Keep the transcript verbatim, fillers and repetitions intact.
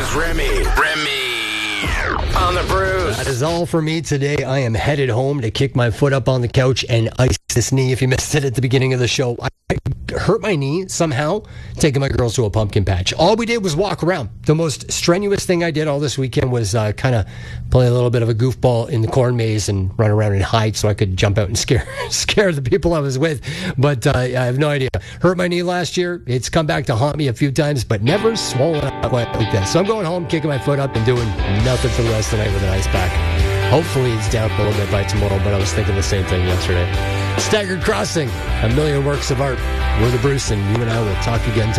is Remy. Remy on the Bruce. That is all for me today. I am headed home to kick my foot up on the couch and ice this knee. If you missed it at the beginning of the show, I hurt my knee somehow taking my girls to a pumpkin patch. All we did was walk around. The most strenuous thing I did all this weekend was uh, kind of play a little bit of a goofball in the corn maze and run around and hide so I could jump out and scare scare the people I was with. But uh, I have no idea. Hurt my knee last year. It's come back to haunt me a few times, but never swollen up quite like this. So I'm going home, kicking my foot up, and doing nothing for the rest of the night with an ice pack. Hopefully it's down a little bit by tomorrow, but I was thinking the same thing yesterday. Staggered Crossing, a million works of art. We're the Bruce, and you and I will talk again tomorrow.